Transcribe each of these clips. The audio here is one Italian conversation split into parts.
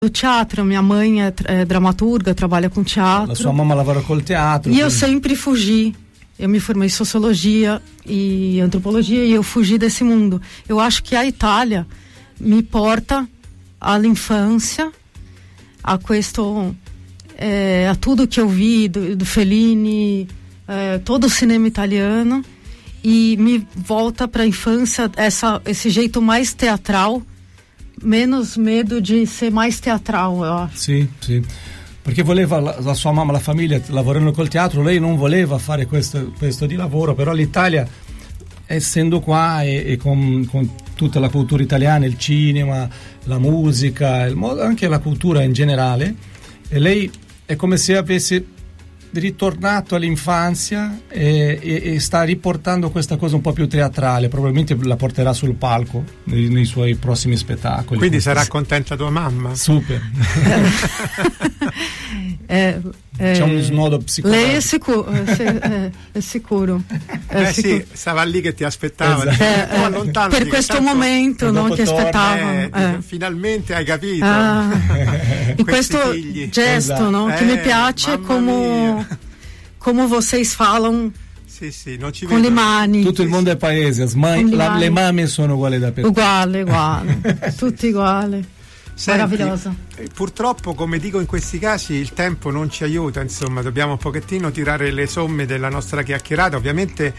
do teatro, minha mãe é dramaturga, trabalha com teatro. La sua mamma lavora col teatro. E eu sempre fugi. Eu me formei em sociologia e antropologia e eu fugi desse mundo. Eu acho que a Itália me porta all'infanzia, a questo, a tudo que eu vi do Fellini, todo o cinema italiano, e me volta para a infância esse jeito mais teatral, menos medo de ser mais teatral, eu acho. Sì, sì. Perché voleva la sua mamma, la famiglia, lavorando col teatro, lei non voleva fare questo di lavoro, però l'Italia, essendo qua e con tutta la cultura italiana, il cinema, la musica, anche la cultura in generale, e lei è come se avesse ritornato all'infanzia e sta riportando questa cosa un po' più teatrale, probabilmente la porterà sul palco nei suoi prossimi spettacoli. Quindi sarà contenta tua mamma? Super. C'è un snodo psicologico. Lei è sicuro. Sì, stava lì che ti aspettava. Esatto. Per questo momento, no, che aspettava. Finalmente hai capito. E questo figli. gesto, esatto, no, che mi piace, come vocês falam. Sì, non ci con vedo. le mani. Tutto il mondo è paese, le mamme sono uguali dappertutto. Uguale, tutti uguali. Senti, meraviglioso. Purtroppo, come dico in questi casi, il tempo non ci aiuta, insomma, dobbiamo un pochettino tirare le somme della nostra chiacchierata. Ovviamente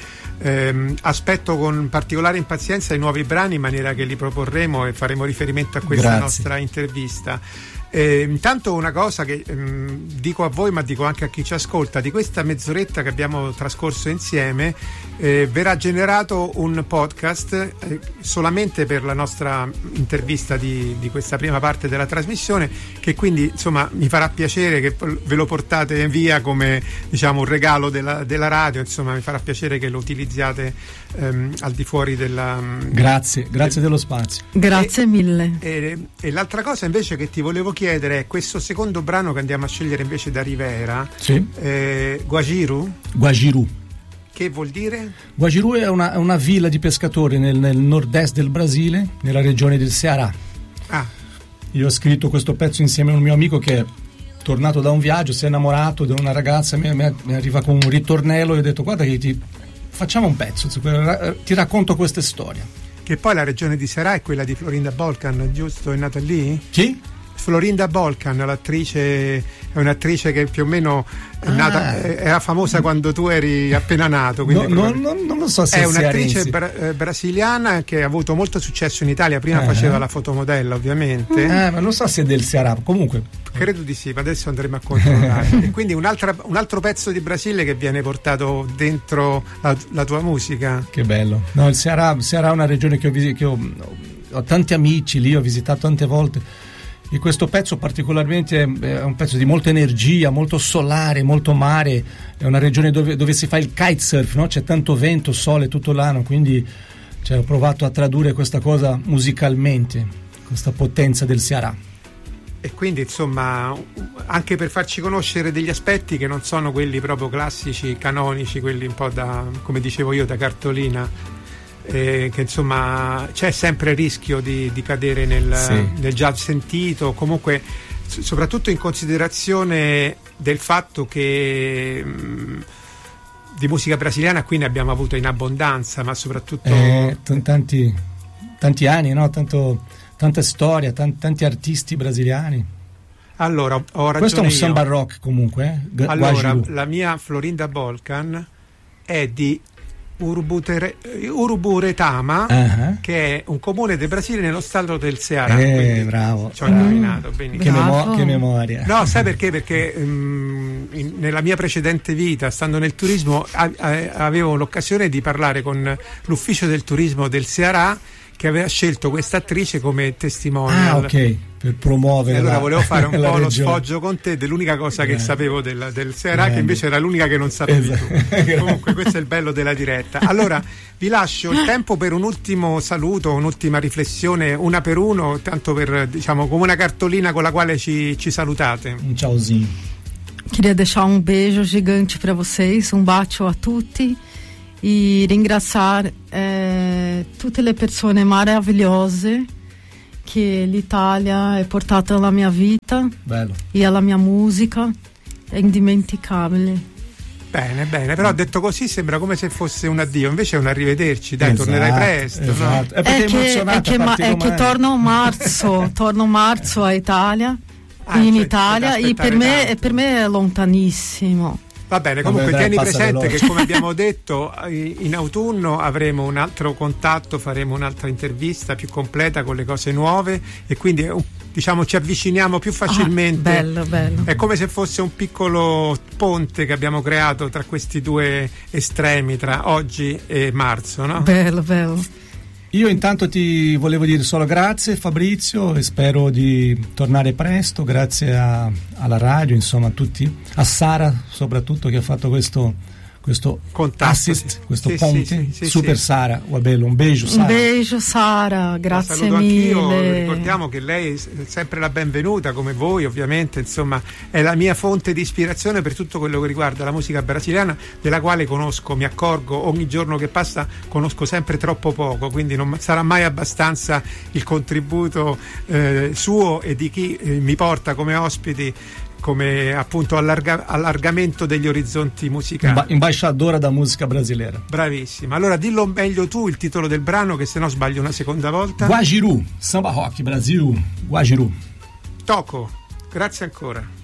aspetto con particolare impazienza i nuovi brani, in maniera che li proporremo e faremo riferimento a questa nostra intervista. Intanto una cosa che dico a voi, ma dico anche a chi ci ascolta: di questa mezz'oretta che abbiamo trascorso insieme verrà generato un podcast solamente per la nostra intervista di questa prima parte della trasmissione, che quindi insomma mi farà piacere che ve lo portate via come, diciamo, un regalo della radio. Insomma, mi farà piacere che lo utilizziate al di fuori della grazie dello spazio. Grazie mille. E l'altra cosa invece che ti volevo chiedere è questo secondo brano che andiamo a scegliere invece da Rivera. Sì. Guajiru. Che vuol dire? Guajiru è una villa di pescatori nel nord-est del Brasile, nella regione del Ceará. Io ho scritto questo pezzo insieme a un mio amico che è tornato da un viaggio, si è innamorato di una ragazza, mi arriva con un ritornello e ho detto: guarda che facciamo un pezzo, ti racconto questa storia. Che poi la regione di Ceará è quella di Florinda Bolkan, giusto? È nata lì? Chi? Florinda Bolkan, l'attrice, è un'attrice che più o meno è nata, era famosa quando tu eri appena nato. Non lo so se è un'attrice brasiliana che ha avuto molto successo in Italia. Prima faceva la fotomodella, ovviamente. Ma non so se è del Ceará, comunque. Credo di sì, ma adesso andremo a controllare. E quindi un altro pezzo di Brasile che viene portato dentro la tua musica. Che bello. No, il Ceará è una regione che ho tanti amici lì, ho visitato tante volte. E questo pezzo particolarmente è un pezzo di molta energia, molto solare, molto mare. È una regione dove si fa il kitesurf, no? C'è tanto vento, sole tutto l'anno, quindi ho provato a tradurre questa cosa musicalmente, questa potenza del Ceará. E quindi insomma, anche per farci conoscere degli aspetti che non sono quelli proprio classici, canonici, quelli un po' da, come dicevo io, da cartolina. Che insomma c'è sempre il rischio di cadere nel jazz sentito, comunque soprattutto in considerazione del fatto che di musica brasiliana qui ne abbiamo avuto in abbondanza, ma soprattutto tanti anni, no? Tanta storia, tanti artisti brasiliani. Allora, ho ragione. Questo è un samba rock comunque. Allora, Guajiru. la mia Florinda Bolkan è di Uruburetama, che è un comune del Brasile nello stato del Ceará. Bravo. Ci ho indovinato benissimo. Che memoria. No, sai perché? Perché nella mia precedente vita, stando nel turismo, avevo l'occasione di parlare con l'ufficio del turismo del Ceará, che aveva scelto questa attrice come testimonial. Ok, per promuovere. Allora volevo fare un po' lo regione. sfoggio con te dell'unica cosa che sapevo del Ceará, che invece era l'unica che non sapevi tu. Comunque questo è il bello della diretta. Allora vi lascio il tempo per un ultimo saluto, un'ultima riflessione, una per uno, tanto per, diciamo, come una cartolina con la quale ci salutate. Un ciaozinho. Queria deixar um beijo gigante para vocês, um bacio a tutti. E ringraziare tutte le persone meravigliose che l'Italia è portata alla mia vita. Bello. E alla mia musica, è indimenticabile. Bene, però detto così sembra come se fosse un addio, invece è un arrivederci, dai, tornerai presto. Esatto. No? È che torno marzo a Italia, in Italia, e per me è lontanissimo. Va bene, comunque tieni presente che, come abbiamo detto, in autunno avremo un altro contatto, faremo un'altra intervista più completa con le cose nuove, e quindi diciamo ci avviciniamo più facilmente. Bello. È come se fosse un piccolo ponte che abbiamo creato tra questi due estremi, tra oggi e marzo, no? Bello. Io intanto ti volevo dire solo grazie, Fabrizio, e spero di tornare presto. Grazie alla radio, insomma, a tutti, a Sara soprattutto, che ha fatto questo contatto, assist, questo ponte. Super sì. Sara, bello, un beso Sara. Un beso Sara, grazie saluto mille. Anch'io. Ricordiamo che lei è sempre la benvenuta, come voi ovviamente, insomma, è la mia fonte di ispirazione per tutto quello che riguarda la musica brasiliana, della quale mi accorgo ogni giorno che passa, conosco sempre troppo poco, quindi non sarà mai abbastanza il contributo suo e di chi mi porta come ospiti, come appunto allargamento degli orizzonti musicali. Ambasciatore da musica brasileira. Bravissima. Allora dillo meglio tu il titolo del brano, che se no sbaglio una seconda volta. Guajiru, Samba Rock Brasil, Guajiru. Toco, grazie ancora.